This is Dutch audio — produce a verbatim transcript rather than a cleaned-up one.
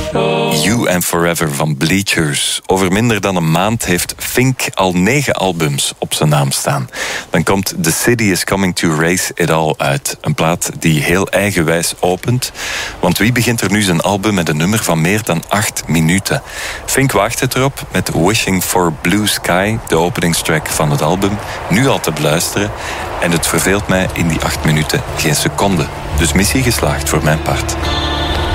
You and Forever van Bleachers. Over minder dan een maand heeft Fink al negen albums op zijn naam staan. Dan komt The City is Coming to Race It All uit. Een plaat die heel eigenwijs opent. Want wie begint er nu zijn album met een nummer van meer dan acht minuten? Fink waagt het erop met Wishing for Blue Sky, de openingstrack van het album, nu al te beluisteren. En het verveelt mij in die acht minuten geen seconde. Dus missie geslaagd voor mijn part.